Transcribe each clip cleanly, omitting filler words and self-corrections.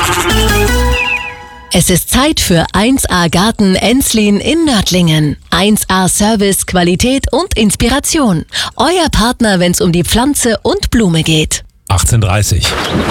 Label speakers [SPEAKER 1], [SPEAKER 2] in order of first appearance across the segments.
[SPEAKER 1] Es ist Zeit für 1A Garten Enslin in Nördlingen. 1A Service, Qualität und Inspiration. Euer Partner, wenn es um die Pflanze und Blume geht.
[SPEAKER 2] 18:30.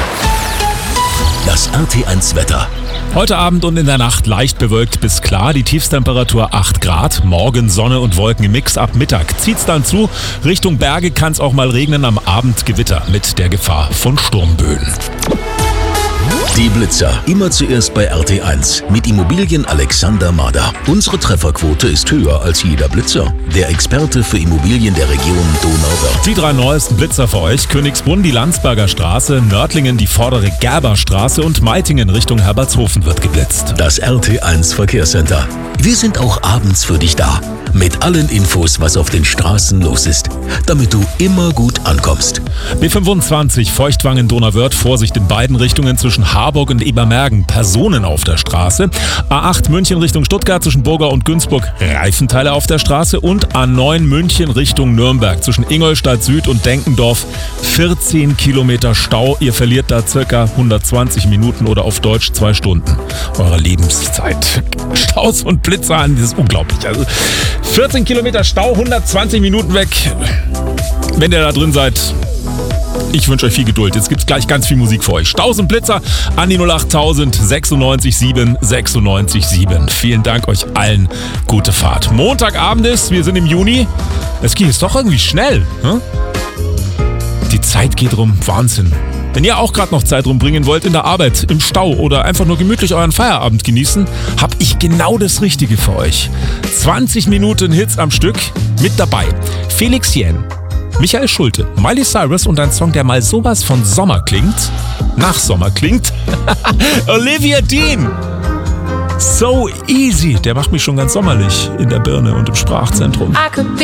[SPEAKER 3] Das RT1 Wetter.
[SPEAKER 2] Heute Abend und in der Nacht leicht bewölkt bis klar, die Tiefstemperatur 8 Grad, morgen Sonne und Wolken im Mix, ab Mittag zieht's dann zu, Richtung Berge kann es auch mal regnen, am Abend Gewitter mit der Gefahr von Sturmböen.
[SPEAKER 3] Die Blitzer, immer zuerst bei RT1 mit Immobilien Alexander Mader. Unsere Trefferquote ist höher als jeder Blitzer. Der Experte für Immobilien der Region Donauwörth.
[SPEAKER 2] Die 3 neuesten Blitzer für euch: Königsbrunn die Landsberger Straße, Nördlingen die vordere Gerberstraße und Meitingen Richtung Herbertshofen wird geblitzt.
[SPEAKER 3] Das RT1 Verkehrscenter. Wir sind auch abends für dich da. Mit allen Infos, was auf den Straßen los ist, damit du immer gut ankommst.
[SPEAKER 2] B25 Feuchtwangen-Donauwörth, Vorsicht in beiden Richtungen zwischen Harburg und Ebermergen, Personen auf der Straße. A8 München Richtung Stuttgart zwischen Burger und Günzburg, Reifenteile auf der Straße. Und A9 München Richtung Nürnberg zwischen Ingolstadt Süd und Denkendorf, 14 Kilometer Stau. Ihr verliert da circa 120 Minuten oder auf Deutsch 2 Stunden eurer Lebenszeit. Staus und Blitzer an, das ist unglaublich. Also 14 Kilometer Stau, 120 Minuten weg. Wenn ihr da drin seid, ich wünsche euch viel Geduld. Jetzt gibt's gleich ganz viel Musik für euch. Staus und Blitzer an die 08000 96 7 96 7. Vielen Dank euch allen. Gute Fahrt. Montagabend ist, wir sind im Juni. Es geht jetzt doch irgendwie schnell. Hm? Die Zeit geht rum. Wahnsinn. Wenn ihr auch gerade noch Zeit rumbringen wollt in der Arbeit, im Stau oder einfach nur gemütlich euren Feierabend genießen, habe ich genau das Richtige für euch. 20 Minuten Hits am Stück mit dabei. Felix Jähn, Michael Schulte, Miley Cyrus und ein Song, der mal sowas von Sommer klingt, nach Sommer klingt. Olivia Dean. So Easy, der macht mich schon ganz sommerlich in der Birne und im Sprachzentrum.